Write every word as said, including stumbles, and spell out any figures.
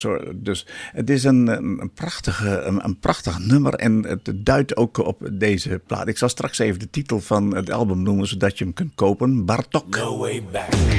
Zo, dus het is een, een, prachtige, een, een prachtig nummer en het duidt ook op deze plaat. Ik zal straks even de titel van het album noemen, zodat je hem kunt kopen. Bartók. No way back.